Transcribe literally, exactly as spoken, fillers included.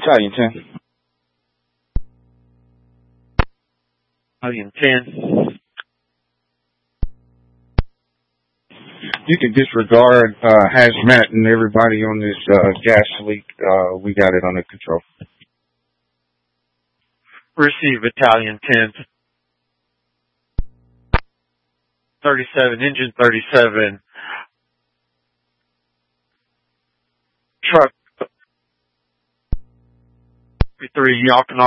Battalion ten. Battalion ten. You can disregard uh, hazmat and everybody on this uh, gas leak. Uh, we got it under control. Receive Battalion ten. thirty-seven, engine thirty-seven. Truck three, Yakima.